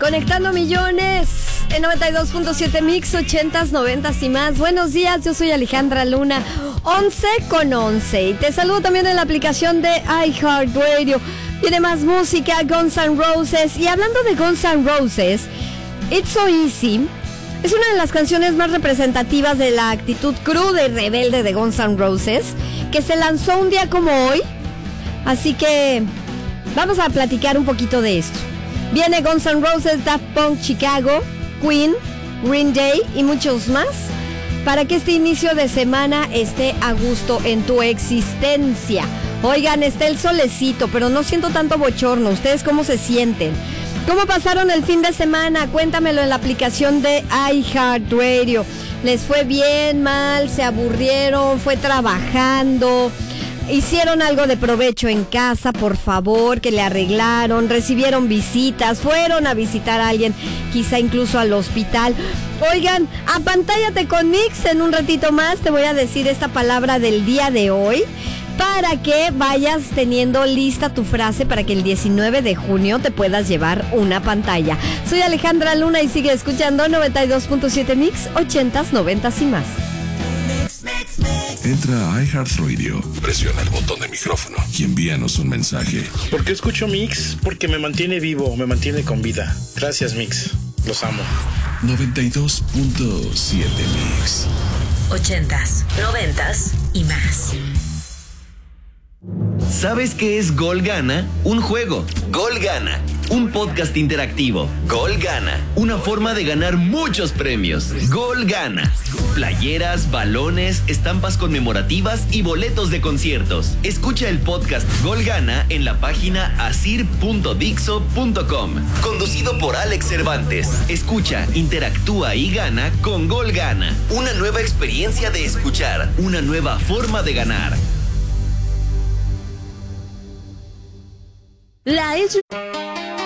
Conectando millones en 92.7 Mix, 80s, 90s y más. Buenos días, yo soy Alejandra Luna, 11:11. Y te saludo también en la aplicación de iHeartRadio. Viene más música, Guns N' Roses. Y hablando de Guns N' Roses, It's So Easy es una de las canciones más representativas de la actitud cruda y rebelde de Guns N' Roses, que se lanzó un día como hoy. Así que vamos a platicar un poquito de esto. Viene Guns N' Roses, Daft Punk, Chicago, Queen, Green Day y muchos más, para que este inicio de semana esté a gusto en tu existencia. Oigan, está el solecito, pero no siento tanto bochorno. ¿Ustedes cómo se sienten? ¿Cómo pasaron el fin de semana? Cuéntamelo en la aplicación de iHeartRadio. ¿Les fue bien, mal? ¿Se aburrieron? ¿Fue trabajando? ¿Hicieron algo de provecho en casa, por favor, que le arreglaron? ¿Recibieron visitas? ¿Fueron a visitar a alguien, quizá incluso al hospital? Oigan, apantállate con Mix. En un ratito más te voy a decir esta palabra del día de hoy, para que vayas teniendo lista tu frase para que el 19 de junio te puedas llevar una pantalla. Soy Alejandra Luna y sigue escuchando 92.7 Mix, 80s, 90s y más. Entra a iHeartRadio, presiona el botón de micrófono y envíanos un mensaje. ¿Por qué escucho Mix? Porque me mantiene vivo, me mantiene con vida. Gracias, Mix. Los amo. 92.7 Mix. 80s, 90s y más. ¿Sabes qué es Gol Gana? Un juego. Gol Gana. Un podcast interactivo. Gol Gana. Una forma de ganar muchos premios. Gol Gana. Playeras, balones, estampas conmemorativas y boletos de conciertos. Escucha el podcast Gol Gana en la página asir.dixo.com. Conducido por Alex Cervantes. Escucha, interactúa y gana con Gol Gana. Una nueva experiencia de escuchar. Una nueva forma de ganar. La